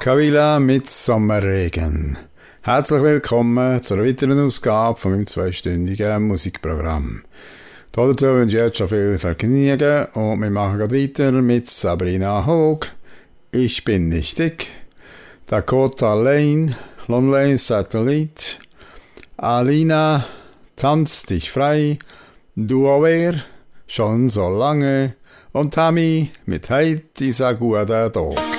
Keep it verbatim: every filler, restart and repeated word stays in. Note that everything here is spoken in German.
Caravilla mit Sommerregen. Herzlich willkommen zu einer weiteren Ausgabe von meinem zweistündigen Musikprogramm. Dazu wünsche ich jetzt schon viel Vergnügen und wir machen gerade weiter mit Sabrina Hoog, Ich bin nicht dick, Dakota Lane, Lonely Satellite, Alina, Tanz dich frei, Du Aware, schon so lange und Tammy mit Heidi sa guda Tag.